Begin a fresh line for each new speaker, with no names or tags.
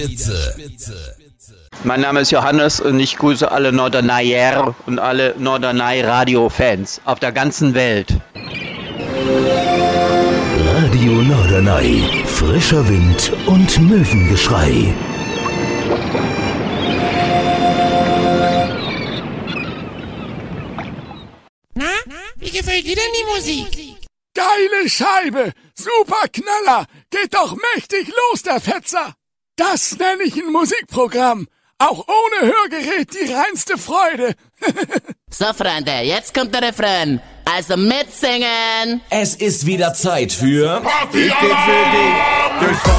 Mein Name ist Johannes und ich grüße alle Norderneier und alle Norderney-Radio-Fans auf der ganzen Welt.
Radio Norderney, frischer Wind und Möwengeschrei.
Na, wie gefällt dir denn die Musik?
Geile Scheibe, super Knaller, geht doch mächtig los, der Fetzer. Das nenne ich ein Musikprogramm. Auch ohne Hörgerät die reinste Freude.
So, Freunde, jetzt kommt der Refrain. Also mitsingen.
Es ist wieder Zeit für
Partyalarm!